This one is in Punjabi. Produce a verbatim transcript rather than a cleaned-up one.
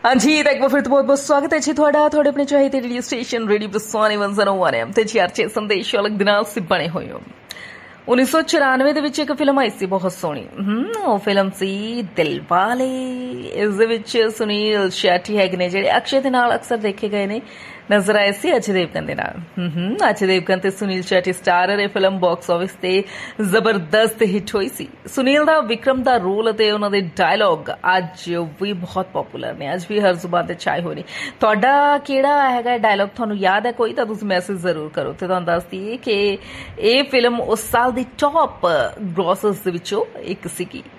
हाँ जी, तो एक बार फिर तो बहुत बहुत स्वागत है जी ਤੁਹਾਡਾ ਤੁਹਾਡੇ ਆਪਣੇ ਚਾਹੀਦੇ ਰੇਡੀਓ ਸਟੇਸ਼ਨ ਰੇਡੀਓ ਬਰਸਾਨੇ ਇੱਕ ਸੌ ਇੱਕ ਐਮ ਤੇ ਜੀ ਆਰਚੇ ਸੰਦੇਸ਼ ਅਲੱਗ ਦਿਨਾਂ ਸੇ ਬਣੇ ਹੋਏ ਹੋ। उन्नीस सौ चौरानवे ਦੇ ਵਿੱਚ ਇੱਕ ਫਿਲਮ ਆਈ ਸੀ ਬਹੁਤ ਸੋਹਣੀ, ਉਹ ਫਿਲਮ ਸੀ ਦਿਲਵਾਲੇ। ਇਸ ਦੇ ਵਿੱਚ ਸੁਨੀਲ ਸ਼ੈਟੀ ਹੈਗੇ ਨੇ ਜਿਹੜੇ ਅਕਸ਼ੇ ਦੇ ਨਾਲ ਅਕਸਰ ਦੇਖੇ ਗਏ ਨੇ, ਨਜ਼ਰ ਆਏ ਸੀ ਅਜੇ ਦੇਵਗਨ ਦੇ ਨਾਲ। ਅਜੇ ਦੇਵਗਨ ਤੇ ਸੁਨੀਲ ਸ਼ੈਟੀ ਸਟਾਰਰ ਇਹ ਫਿਲਮ ਬਾਕਸ ਆਫਿਸ ਤੇ ਜ਼ਬਰਦਸਤ ਹਿੱਟ ਹੋਈ ਸੀ। ਸੁਨੀਲ ਦਾ ਵਿਕਰਮ ਦਾ ਰੋਲ ਅਤੇ ਉਹਨਾਂ ਦੇ ਡਾਇਲੌਗ ਅੱਜ ਵੀ ਬਹੁਤ ਪਪੂਲਰ ਨੇ, ਅੱਜ ਵੀ ਹਰ ਜ਼ੁਬਾਨ ਤੇ ਛਾਏ ਹੋਏ ਨੇ। ਤੁਹਾਡਾ ਕਿਹੜਾ ਹੈਗਾ ਡਾਇਲੌਗ, ਤੁਹਾਨੂੰ ਯਾਦ ਹੈ ਕੋਈ ਤਾਂ ਤੁਸੀਂ ਮੈਸੇਜ ਜ਼ਰੂਰ ਕਰੋ ਤੇ ਤੁਹਾਨੂੰ ਦੱਸ ਦਈਏ ਕਿ ਇਹ ਫਿਲਮ ਉਸ ਸਾਲ ਦੀ ਟੌਪ ਗ੍ਰੋਸਰਸ ਦੇ ਵਿੱਚੋਂ ਇੱਕ ਸੀਗੀ।